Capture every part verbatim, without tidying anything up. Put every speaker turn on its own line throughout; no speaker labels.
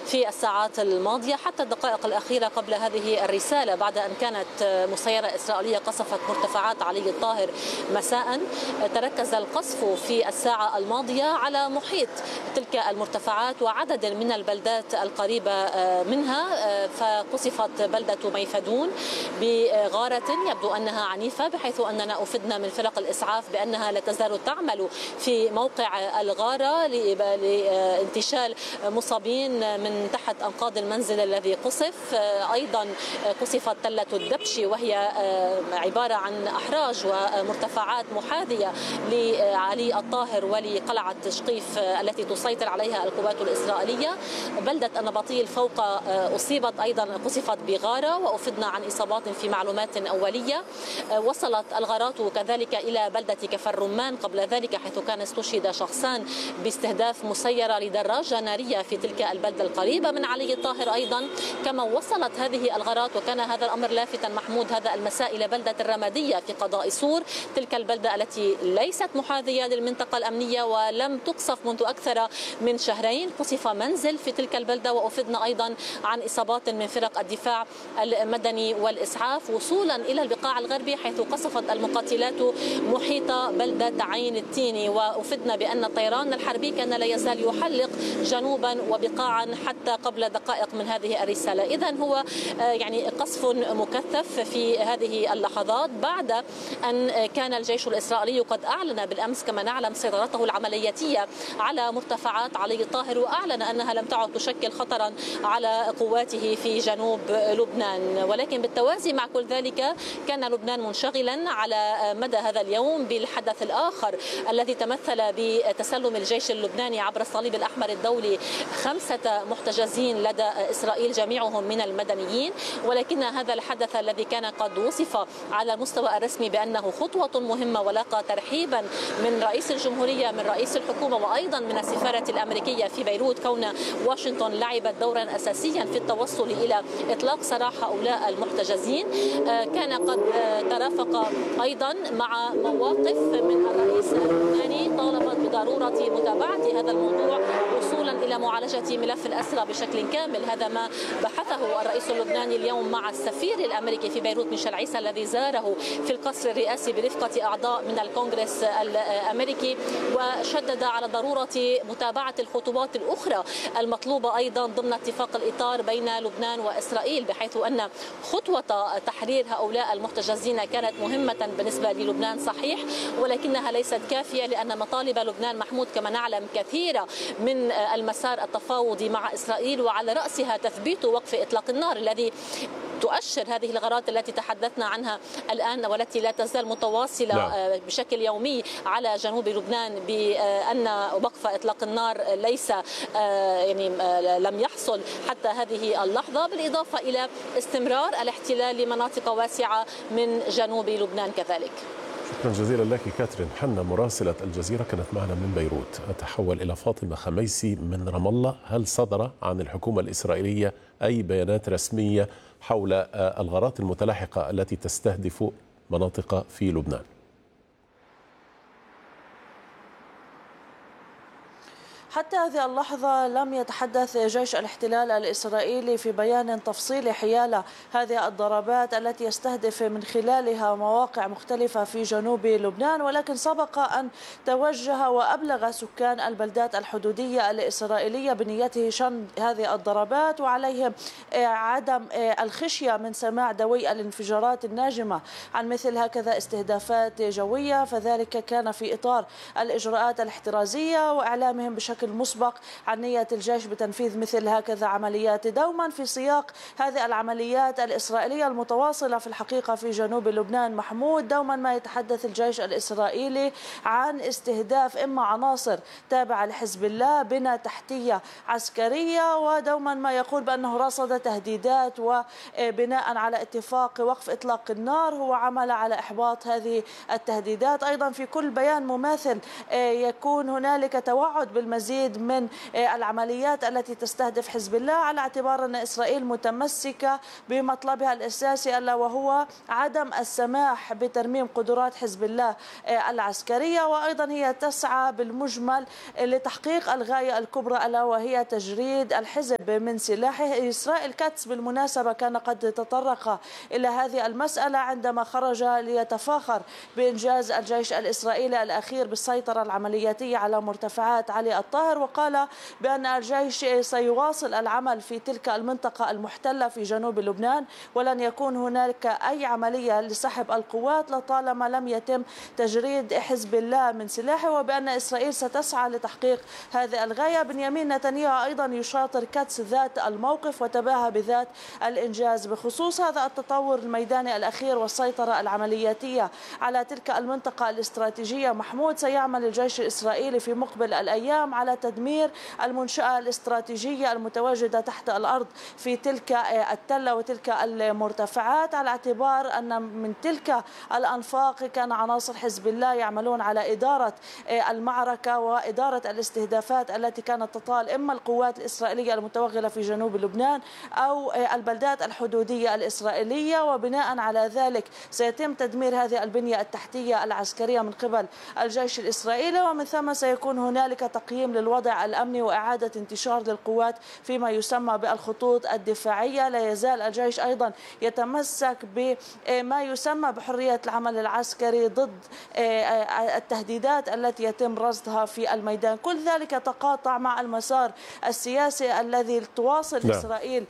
في الساعات الماضية حتى الدقائق الأخيرة قبل هذه الرسالة، بعد أن كانت مسيرة إسرائيلية قصفت مرتفعات علي الطاهر مساء. تركز القصف في الساعة الماضية على محيط تلك المرتفعات وعدد من البلدات القريبة منها، فقصفت بلدة ميفدون بغارة يبدو أنها عنيفة، بحيث أننا أفدنا من فرق الإسعاف بأنها لا تزال تعمل في موقع الغارة لانتشال مصابين من تحت أنقاض المنزل الذي قصف. أيضا قصفت تلة الدبش وهي عبارة عن أحراج ومرتفعات محاذية لعلي الطاهر ولقلعة شقيف التي تسيطر عليها القوات الإسرائيلية. بلدة النباطيل فوق أصيبت أيضا، قصفت بغارة وأفدنا عن إصابات في معلومات أولية. وصلت الغارات كذلك إلى بلدة كفر رمان قبل ذلك، حيث كان استشهد شخصان باستهداف مسيرة لدراجة نارية في تلك البلدة القريبة من علي الطاهر أيضا. كما وصلت هذه الغارات، وكان هذا الأمر لافتا محمود هذا المساء، إلى بلدة الرمادية في قضاء سور، تلك البلدة التي ليست محاذية للمنطقة الأمنية ولم تقصف منذ أكثر من شهرين. قصف منزل في تلك البلدة وأفدنا أيضا عن إصابات من فرق الدفاع المدني والإسعاف، وصولا إلى البقاع الغربي حيث قصفت المقاتلات محيط بلدة عين التيني، وأفدنا بأن الطيران الحربي كان لا يزال يحلق جنوبا وبقاعا حتى قبل دقائق من هذه الرسالة. إذن هو يعني قصف مكثف في هذه اللحظات بعد أن كان الجيش الإسرائيلي قد أعلن بالأمس كما نعلم سيطرته العملياتية على مرتفعات علي الطاهر، وأعلن أنها لم تعد تشكل خطرا على قواته في جنوب لبنان. ولكن بالتوازي مع كل ذلك كان لبنان منشغلا على مدى هذا اليوم بالحدث الآخر الذي تمثل بتسلم الجيش اللبناني عبر الصليب الأحمر الدولي خمسة محتجزين لدى إسرائيل جميعهم من المدنيين. ولكن هذا الحدث الذي كان قد وصف على المستوى الرسمي بأنه خطوة مهمة ولاقى ترحيبا من رئيس الجمهورية، من رئيس الحكومة، وأيضا من السفارة الأمريكية في بيروت، كون واشنطن لعبت دورا أساسيا في التوصل إلى إطلاق سراح هؤلاء المحتجزين، كان قد ترافق أيضا مع مواقف من الرئيس اللبناني طالبت بضرورة متابعة هذا الموضوع وصولا إلى معالجة ملف الأسرى بشكل كامل. هذا ما بحثه الرئيس اللبناني اليوم مع السفير الأمريكي في بيروت ميشيل عيسى الذي زاره في القصر الرئاسي برفقة أعضاء من الكونغرس الأمريكي، وشدد على ضرورة متابعة الخطوات الأخرى المطلوبة أيضا ضمن اتفاق الإطار بين لبنان وإسرائيل، بحيث أن خطوة تحرير هؤلاء المحتجزين كانت مهمة بالنسبة للبنان صحيح، ولكنها ليست كافية، لأن مطالب لبنان محمود كما نعلم كثيرة من المسار التفاوضي مع إسرائيل، وعلى رأسها تثبيت وقف إطلاق النار الذي تؤشر هذه الغارات التي تحدثنا عنها الآن والتي لا تزال متواصلة لا. بشكل يومي على جنوب لبنان، بأن وقف إطلاق النار ليس يعني لم يحصل حتى هذه اللحظة، بالإضافة إلى استمرار الاحتلال لمناطق واسعة من جنوب لبنان كذلك.
شكرا جزيلا لك كاترين حنا مراسلة الجزيرة كانت معنا من بيروت. أتحول إلى فاطمة خميسي من رام الله. هل صدر عن الحكومة الإسرائيلية أي بيانات رسمية حول الغارات المتلاحقة التي تستهدف مناطق في لبنان؟
حتى هذه اللحظة لم يتحدث جيش الاحتلال الإسرائيلي في بيان تفصيلي حيال هذه الضربات التي يستهدف من خلالها مواقع مختلفة في جنوب لبنان، ولكن سبق أن توجه وأبلغ سكان البلدات الحدودية الإسرائيلية بنيته شن هذه الضربات، وعليهم عدم الخشية من سماع دوي الانفجارات الناجمة عن مثل هكذا استهدافات جوية، فذلك كان في إطار الإجراءات الاحترازية وإعلامهم بشكل مسبق عن نية الجيش بتنفيذ مثل هكذا عمليات دوما في سياق هذه العمليات الإسرائيلية المتواصلة في الحقيقة في جنوب لبنان. محمود دوما ما يتحدث الجيش الإسرائيلي عن استهداف إما عناصر تابعة لحزب الله، بنى تحتية عسكرية، ودوما ما يقول بأنه رصد تهديدات وبناء على اتفاق وقف إطلاق النار هو عمل على إحباط هذه التهديدات. أيضا في كل بيان مماثل يكون هنالك توعد بالمزيد المزيد من العمليات التي تستهدف حزب الله، على اعتبار أن إسرائيل متمسكة بمطلبها الأساسي ألا وهو عدم السماح بترميم قدرات حزب الله العسكرية. وأيضا هي تسعى بالمجمل لتحقيق الغاية الكبرى ألا وهي تجريد الحزب من سلاحه. إسرائيل كاتس بالمناسبة كان قد تطرق إلى هذه المسألة عندما خرج ليتفاخر بإنجاز الجيش الإسرائيلي الأخير بالسيطرة العملياتية على مرتفعات علي الطاهر، وقال بأن الجيش سيواصل العمل في تلك المنطقة المحتلة في جنوب لبنان، ولن يكون هناك أي عملية لسحب القوات لطالما لم يتم تجريد حزب الله من سلاحه، وبأن إسرائيل ستسعى لتحقيق هذه الغاية. بنيامين نتنياهو أيضا يشاطر كاتس ذات الموقف وتباهى بذات الإنجاز. بخصوص هذا التطور الميداني الأخير والسيطرة العملياتية على تلك المنطقة الاستراتيجية محمود، سيعمل الجيش الإسرائيلي في مقبل الأيام على تدمير المنشأة الاستراتيجية المتواجدة تحت الأرض في تلك التلة وتلك المرتفعات، على اعتبار أن من تلك الأنفاق كان عناصر حزب الله يعملون على إدارة المعركة وإدارة الاستهدافات التي كانت تطال إما القوات الإسرائيلية المتوغلة في جنوب لبنان أو البلدات الحدودية الإسرائيلية. وبناء على ذلك سيتم تدمير هذه البنية التحتية العسكرية من قبل الجيش الإسرائيلي، ومن ثم سيكون هنالك تقييم للوضع الأمني وإعادة انتشار للقوات فيما يسمى بالخطوط الدفاعية. لا يزال الجيش أيضا يتمسك بما يسمى بحرية العمل العسكري ضد التهديدات التي يتم رصدها في الميدان. كل ذلك تقاطع مع المسار السياسي الذي تواصل لا. إسرائيل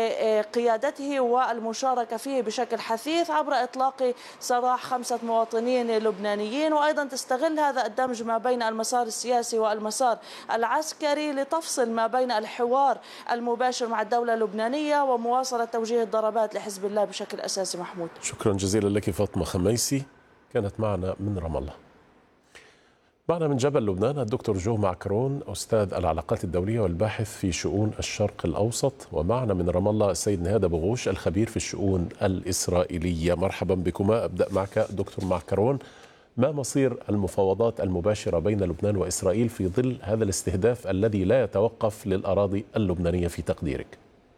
قيادته والمشاركة فيه بشكل حثيث عبر إطلاق سراح خمسة مواطنين لبنانيين، وأيضا تستغل هذا الدمج ما بين المسار السياسي والمسار العسكري لتفصل ما بين الحوار المباشر مع الدولة اللبنانية ومواصلة توجيه الضربات لحزب الله بشكل أساسي. محمود،
شكرا جزيلا لك فاطمة خميسي، كانت معنا من رام الله. معنا من جبل لبنان الدكتور جو معكرون، أستاذ العلاقات الدولية والباحث في شؤون الشرق الأوسط، ومعنا من رام الله السيد نهاد أبو غوش الخبير في الشؤون الإسرائيلية. مرحبا بكما. أبدأ معك دكتور معكرون، ما مصير المفاوضات المباشرة بين لبنان وإسرائيل في ظل هذا الاستهداف الذي لا يتوقف للأراضي اللبنانية في تقديرك؟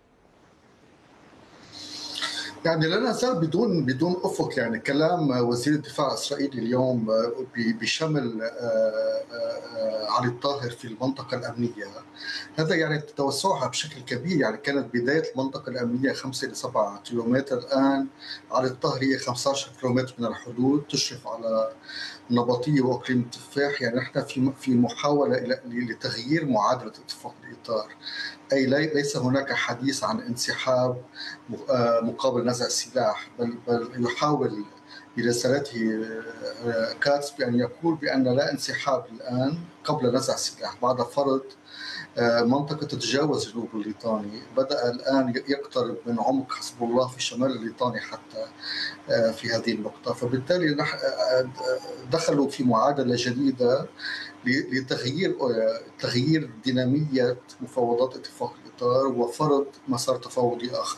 يعني لا نزال بدون بدون افق. يعني كلام وزير الدفاع الاسرائيلي اليوم بشمل علي الطاهر في المنطقه الامنيه، هذا يعني توسعها بشكل كبير. يعني كانت بدايه المنطقه الامنيه خمسة إلى سبعة كيلومتر، الان علي الطاهر هي خمسة عشر كيلومتر من الحدود، تشرف على نبطيه واقليم التفاح. يعني نحن في في محاوله لتغيير معادله اتفاق الاطار، أي ليس هناك حديث عن انسحاب مقابل نزع السلاح، بل بل يحاول برسالته كاتس بأن يقول بأن لا انسحاب الآن قبل نزع السلاح بعد فرض منطقة تتجاوز جنوب الليطاني. بدأ الآن يقترب من عمق حزب الله في شمال الليطاني حتى في هذه النقطة، فبالتالي دخلوا في معادلة جديدة لتغيير تغيير دينامية مفاوضات اتفاق الإطار وفرض مسار تفاوضي آخر.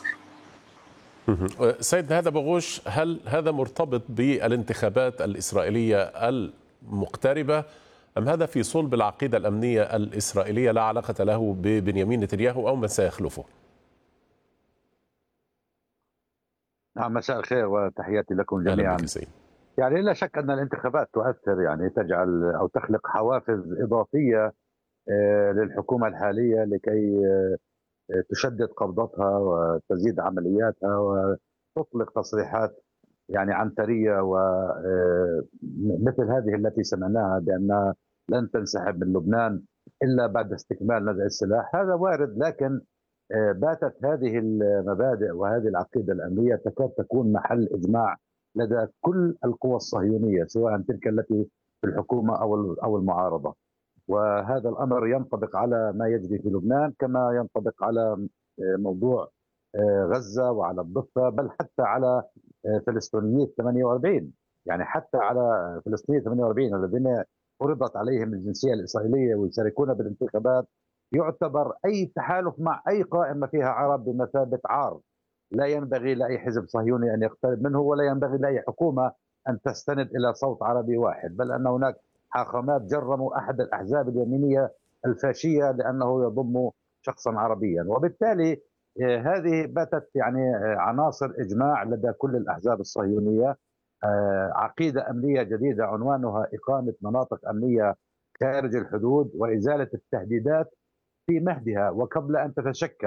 سيد هذا بغوش، هل هذا مرتبط بالانتخابات الإسرائيلية المقتربة أم هذا في صلب العقيدة الأمنية الإسرائيلية لا علاقة له ببنيامين نتنياهو أو من سيخلفه؟
نعم، مساء الخير وتحياتي لكم جميعا. يعني لا شك أن الانتخابات تؤثر، يعني تجعل أو تخلق حوافز إضافية للحكومة الحالية لكي تشدد قبضتها وتزيد عملياتها وتطلق تصريحات يعني عنترية ومثل هذه التي سمعناها بأنها لن تنسحب من لبنان إلا بعد استكمال نزع السلاح. هذا وارد، لكن باتت هذه المبادئ وهذه العقيدة الأمنية تكاد تكون محل إجماع لدى كل القوى الصهيونية، سواء تلك التي في الحكومة أو أو المعارضة. وهذا الأمر ينطبق على ما يجري في لبنان كما ينطبق على موضوع غزة وعلى الضفة، بل حتى على فلسطينيي ثمانية وأربعين. يعني حتى على فلسطينيي ثمانية وأربعين الذين فرضت عليهم الجنسية الإسرائيلية ويشاركون بالانتخابات، يعتبر أي تحالف مع أي قائمة فيها عرب بمثابة عار. لا ينبغي لأي حزب صهيوني أن يقترب منه، ولا ينبغي لأي حكومة أن تستند إلى صوت عربي واحد، بل أن هناك حاخامات جرموا أحد الأحزاب اليمينية الفاشية لأنه يضم شخصا عربيا. وبالتالي هذه باتت يعني عناصر إجماع لدى كل الأحزاب الصهيونية، عقيدة أمنية جديدة عنوانها إقامة مناطق أمنية خارج الحدود وإزالة التهديدات في مهدها وقبل أن تتشكل.